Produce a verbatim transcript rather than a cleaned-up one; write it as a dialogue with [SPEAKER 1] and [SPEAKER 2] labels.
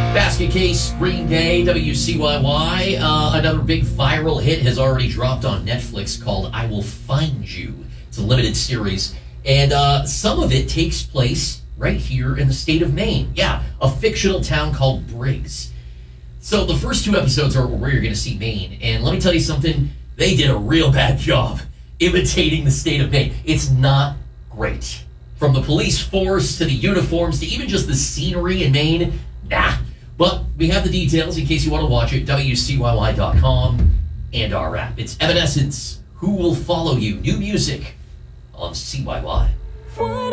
[SPEAKER 1] Basket Case, Green Day, W C Y Y. Uh, another big viral hit has already dropped on Netflix called I Will Find You. It's a limited series. And uh, some of it takes place right here in the state of Maine. Yeah, a fictional town called Briggs. So the first two episodes are where you're going to see Maine. And let me tell you something, they did a real bad job imitating the state of Maine. It's not great. From the police force to the uniforms to even just the scenery in Maine, nah. But we have the details in case you want to watch it, W C Y Y dot com and our app. It's Evanescence, Who Will Follow You? New music on C Y Y.